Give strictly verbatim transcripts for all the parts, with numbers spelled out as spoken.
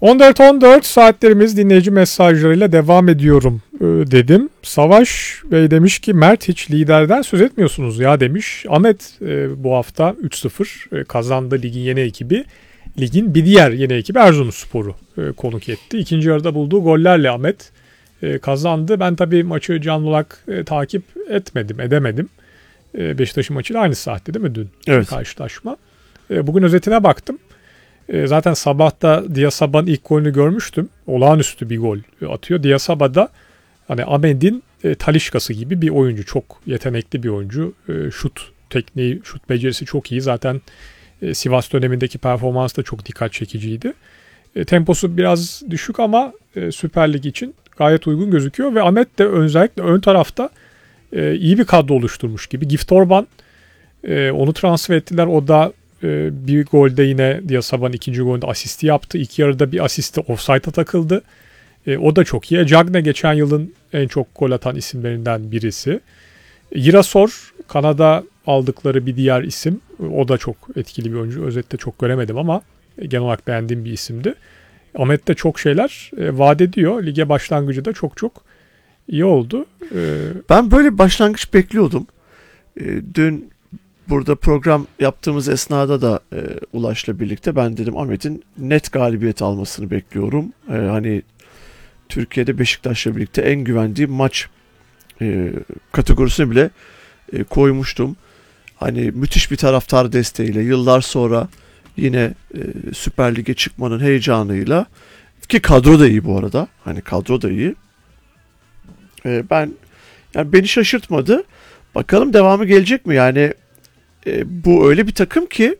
on dört on dört saatlerimiz dinleyici mesajlarıyla devam ediyorum dedim. Savaş Bey demiş ki Mert hiç liderden söz etmiyorsunuz ya demiş. Ahmet bu hafta üç sıfır kazandı ligin yeni ekibi. Ligin bir diğer yeni ekibi Erzurumspor'u konuk etti. İkinci yarıda bulduğu gollerle Ahmet kazandı. Ben tabii maçı canlı olarak takip etmedim, edemedim. Beşiktaş'ın maçıyla aynı saatte değil mi dün? Evet. Karşılaşma. Bugün özetine baktım. Zaten sabahta Diasaba'nın ilk golünü görmüştüm. Olağanüstü bir gol atıyor. Diasaba da hani Ahmet'in e, Talisca'sı gibi bir oyuncu. Çok yetenekli bir oyuncu. E, şut tekniği, şut becerisi çok iyi. Zaten e, Sivas dönemindeki performans da çok dikkat çekiciydi. E, temposu biraz düşük ama e, Süper Lig için gayet uygun gözüküyor. Ve Ahmet de özellikle ön tarafta e, iyi bir kadro oluşturmuş gibi. Gift Orban e, onu transfer ettiler. O da bir golde yine Diasaba'nın ikinci golünde asisti yaptı. İki yarıda bir asisti offside'a takıldı. E, o da çok iyi. Cagne geçen yılın en çok gol atan isimlerinden birisi. Girasor Kanada aldıkları bir diğer isim. O da çok etkili bir oyuncu. Özette çok göremedim ama genel olarak beğendiğim bir isimdi. Ahmet de çok şeyler e, vaat ediyor. Lige başlangıcı da çok çok iyi oldu. E, ben böyle bir başlangıç bekliyordum. E, dün burada program yaptığımız esnada da e, Ulaş'la birlikte ben dedim Ahmet'in net galibiyet almasını bekliyorum. E, hani Türkiye'de Beşiktaş'la birlikte en güvendiğim maç e, kategorisine bile e, koymuştum. Hani müthiş bir taraftar desteğiyle yıllar sonra yine e, Süper Lig'e çıkmanın heyecanıyla ki kadro da iyi bu arada. Hani kadro da iyi. E, ben yani beni şaşırtmadı. Bakalım devamı gelecek mi? Yani E, bu öyle bir takım ki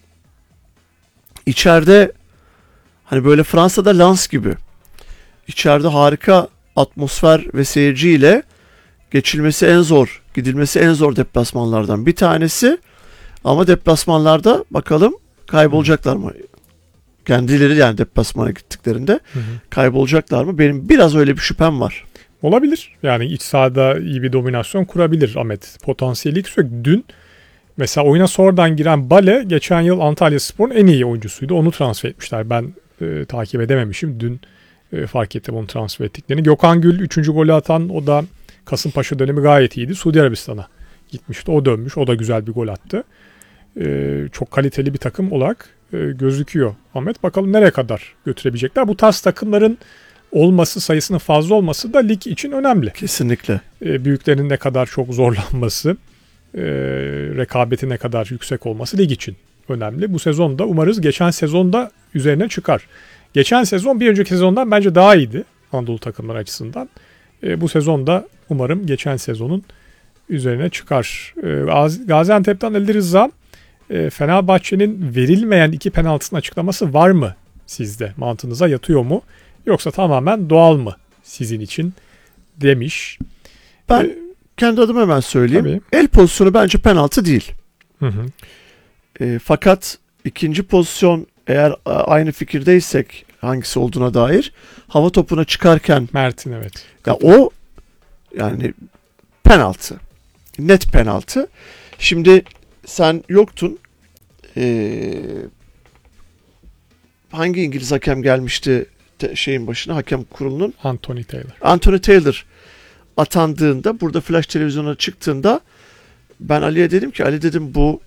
içeride hani böyle Fransa'da Lens gibi içeride harika atmosfer ve seyirciyle geçilmesi en zor, gidilmesi en zor deplasmanlardan bir tanesi. Ama deplasmanlarda bakalım kaybolacaklar mı? Kendileri yani deplasmana gittiklerinde hı hı. kaybolacaklar mı? Benim biraz öyle bir şüphem var. Olabilir. Yani iç sahada iyi bir dominasyon kurabilir Ahmet. Potansiyeli yüksek. Dün mesela oyuna sonradan giren Bale geçen yıl Antalyaspor'un en iyi oyuncusuydu. Onu transfer etmişler. Ben e, takip edememişim. Dün e, fark ettim onu transfer ettiklerini. Gökhan Gül üçüncü golü atan, o da Kasımpaşa dönemi gayet iyiydi. Suudi Arabistan'a gitmişti. O dönmüş. O da güzel bir gol attı. E, çok kaliteli bir takım olarak e, gözüküyor Ahmet. Bakalım nereye kadar götürebilecekler. Bu tarz takımların olması, sayısının fazla olması da lig için önemli. Kesinlikle. E, büyüklerin ne kadar çok zorlanması, E, rekabeti ne kadar yüksek olması lig için önemli. Bu sezonda umarız geçen sezonda üzerine çıkar. Geçen sezon bir önceki sezondan bence daha iyiydi Anadolu takımları açısından. E, bu sezonda umarım geçen sezonun üzerine çıkar. E, Gaziantep'ten Ali Rıza, e, Fenerbahçe'nin verilmeyen iki penaltısının açıklaması var mı sizde? Mantığınıza yatıyor mu? Yoksa tamamen doğal mı sizin için demiş. Ben E, kendi adıma hemen söyleyeyim. Tabii. El pozisyonu bence penaltı değil. Hı hı. E, fakat ikinci pozisyon, eğer aynı fikirdeysek hangisi olduğuna dair, hava topuna çıkarken Mert'in evet. Ya o yani penaltı. Net penaltı. Şimdi sen yoktun. Ee, hangi İngiliz hakem gelmişti te, şeyin başına, hakem kurulunun? Anthony Taylor. Anthony Taylor atandığında, burada flash televizyona çıktığında ben Ali'ye dedim ki, Ali dedim bu